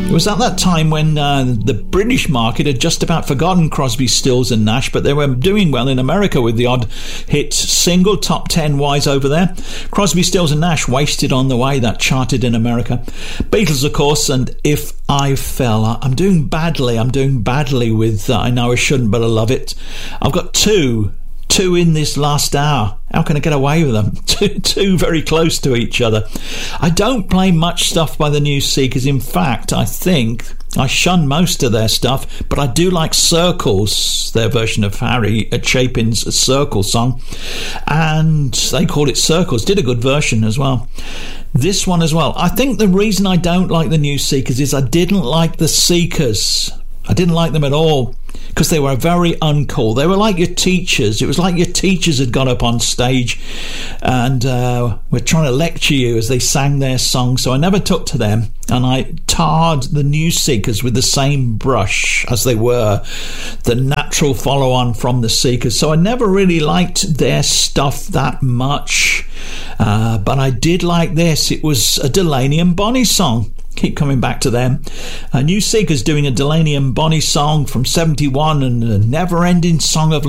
It was at that time when the British market had just about forgotten Crosby, Stills and Nash, but they were doing well in America with the odd hit single, top 10 wise over there. Crosby, Stills and Nash, Wasted on the Way, that charted in America. Beatles, of course, and If I Fell. I'm doing badly with I Know I Shouldn't But I Love It. I've got two in this last hour. How can I get away with them? Two very close to each other. I don't play much stuff by the New Seekers. In fact, I think I shun most of their stuff, but I do like Circles, their version of Harry Chapin's Circle song, and they called it Circles. Did a good version as well. This one as well. I think the reason I don't like the New Seekers is I didn't like the Seekers. I didn't like them at all because they were very uncool. They were like your teachers. It was like your teachers had got up on stage and were trying to lecture you as they sang their song. So I never took to them, and I tarred the New Seekers with the same brush as they were the natural follow-on from the Seekers. So I never really liked their stuff that much, but I did like this. It was a Delaney and Bonnie song. Keep coming back to them. New Seekers doing a Delaney and Bonnie song from 71 and a never-ending song of